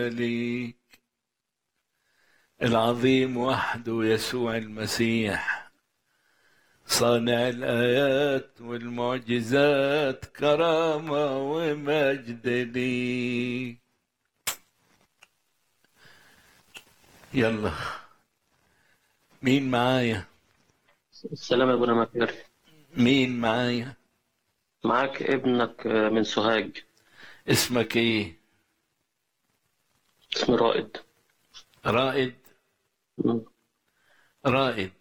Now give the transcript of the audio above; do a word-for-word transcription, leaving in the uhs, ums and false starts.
ليك العظيم وحده يسوع المسيح، صانع الآيات والمعجزات، كرامة ومجد ليك. يلا مين معايا؟ السلام يا ابونا مكاري. مين معايا؟ معاك ابنك من سوهاج. اسمك ايه؟ اسمه رائد. رائد. مم. رائد